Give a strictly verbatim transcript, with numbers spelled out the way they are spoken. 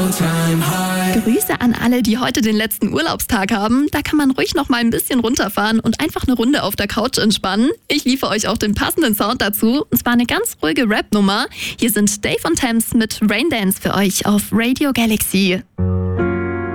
Grüße an alle, die heute den letzten Urlaubstag haben. Da kann man ruhig noch mal ein bisschen runterfahren und einfach eine Runde auf der Couch entspannen. Ich liefere euch auch den passenden Sound dazu. Und zwar eine ganz ruhige Rap-Nummer. Hier sind Dave und Thames mit Raindance für euch auf Radio Galaxy.